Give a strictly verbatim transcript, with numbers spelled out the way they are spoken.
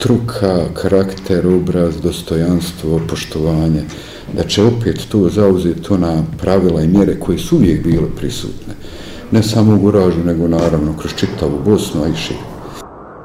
struka, karakter, obraz, dostojanstvo, poštovanje, da će opet to zauzeti ona pravila i mjere koje su uvijek bile prisutne. Ne samo u Goraždu, nego naravno kroz čitavu Bosnu, a i šire.